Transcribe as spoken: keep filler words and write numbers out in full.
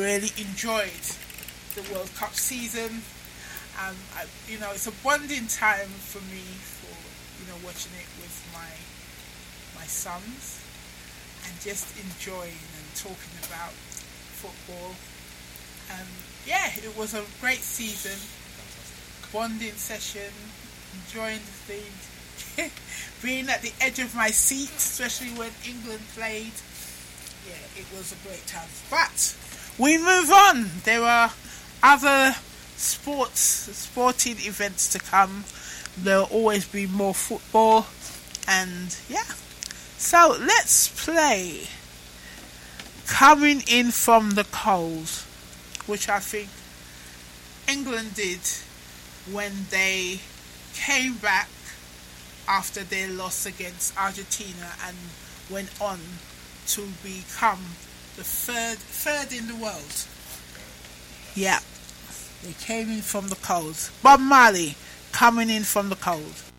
really enjoyed the World Cup season. Um, I, you know, it's a bonding time for me for, you know, watching it with my my sons and just enjoying and talking about football. And yeah, it was a great season, bonding session, enjoying the thing, being at the edge of my seat, especially when England played. Yeah, it was a great time. But we move on. There are other sports, sporting events to come. There'll always be more football, and yeah. So let's play Coming In From the Cold, which I think England did when they came back after their loss against Argentina and went on to become the third third in the world. Yeah, they came in from the cold. Bob Marley, Coming In From the Cold.